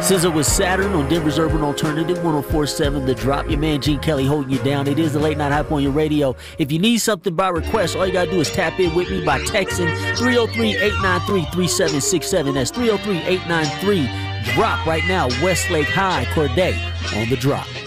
SZA with Saturn on Denver's Urban Alternative 104.7 The Drop. Your man Gene Kelly holding you down. It is the Late Night Hype on your radio. If you need something by request, all you got to do is tap in with me by texting 303-893-3767. That's 303-893-DROP right now. Westlake High, Corday on The Drop.